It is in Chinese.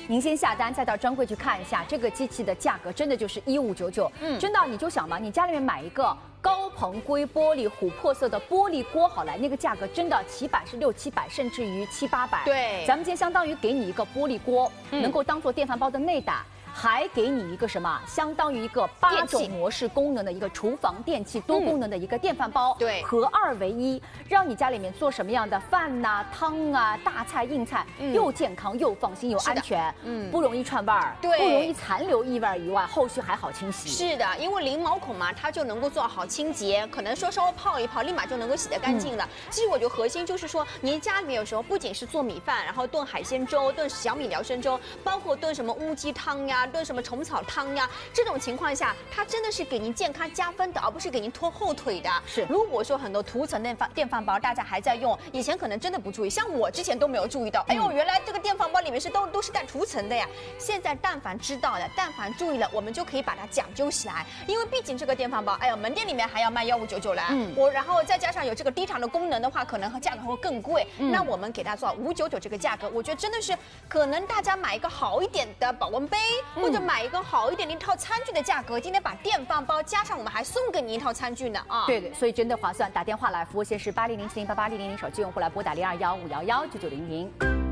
您先下单，再到专柜去看一下这个机器的价格，真的就是1599。真的你就想嘛，你家里面买一个高硼硅玻璃琥珀色的玻璃锅好来，那个价格真的起码是600、700，甚至于700、800。 对， 咱们今天相当于给你一个玻璃锅，能够当做电饭煲的内胆。还给你一个什么？相当于一个8种模式功能的一个厨房电器多功能的一个电饭煲， 对， 合2为1，让你家里面做什么样的饭呐、汤啊、大菜、硬菜，又健康又放心又安全，不容易串味儿， 对， 不容易残留异味以外，后续还好清洗。 是的，因为零毛孔嘛，它就能够做好清洁，可能说稍微泡一泡，立马就能够洗得干净了。其实我觉得核心就是说，您家里面有时候不仅是做米饭，然后炖海鲜粥、炖小米辽参粥，包括炖什么乌鸡汤呀、炖什么虫草汤呀，这种情况下，它真的是给您健康加分的，而不是给您拖后腿的。 是， 如果说很多涂层电饭煲大家还在用，以前可能真的不注意，像我之前都没有注意到，哎呦，原来这个电饭煲里面都是带涂层的呀。现在但凡知道了，但凡注意了，我们就可以把它讲究起来。因为毕竟这个电饭煲，哎呦，门店里面还要卖1599来，然后再加上有这个低糖的功能的话，可能价格会更贵。那我们给它做599这个价格，我觉得真的是可能大家买一个好一点的保温杯，或者买一个好一点的一套餐具的价格，今天把电饭煲加上，我们还送给你一套餐具呢啊！ 对，所以真的划算。打电话来，服务线是8007088000，手机用户来拨打0215119900。